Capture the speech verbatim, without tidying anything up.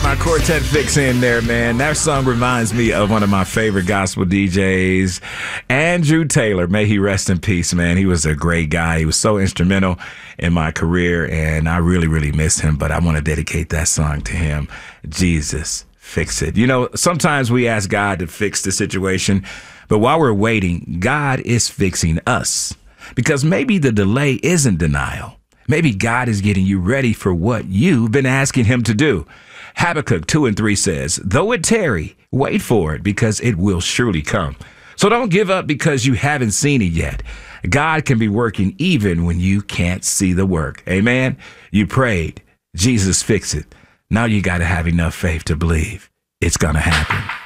my Quartet fix in there, man. That song reminds me of one of my favorite gospel D Js, Andrew Taylor. May he rest in peace, man. He was a great guy. He was so instrumental in my career, and I really, really miss him, but I want to dedicate that song to him. Jesus, fix it. You know, sometimes we ask God to fix the situation, but while we're waiting, God is fixing us, because maybe the delay isn't denial. Maybe God is getting you ready for what you've been asking him to do. Habakkuk two and three says, though it tarry, wait for it, because it will surely come. So don't give up because you haven't seen it yet. God can be working even when you can't see the work. Amen. You prayed. Jesus, fix it. Now you got to have enough faith to believe it's going to happen.